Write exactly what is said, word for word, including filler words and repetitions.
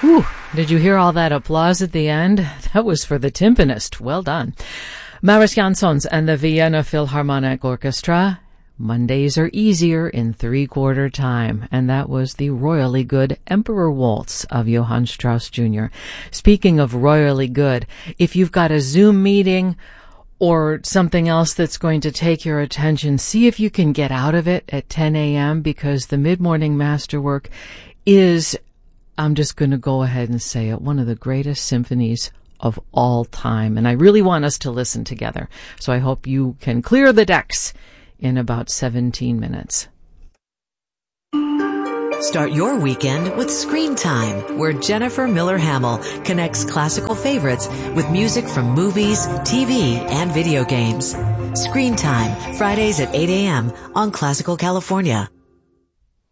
Whew, did you hear all that applause at the end? That was for the timpanist. Well done. Mariss Jansons and the Vienna Philharmonic Orchestra. Mondays are easier in three-quarter time, and that was the royally good Emperor Waltz of Johann Strauss Junior Speaking of royally good, if you've got a Zoom meeting or something else that's going to take your attention, see if you can get out of it at ten a.m. because the mid-morning masterwork is, I'm just going to go ahead and say it, one of the greatest symphonies of all time. And I really want us to listen together. So I hope you can clear the decks in about seventeen minutes. Start your weekend with Screen Time, where Jennifer Miller Hamill connects classical favorites with music from movies, T V, and video games. Screen Time, Fridays at eight a.m. on Classical California.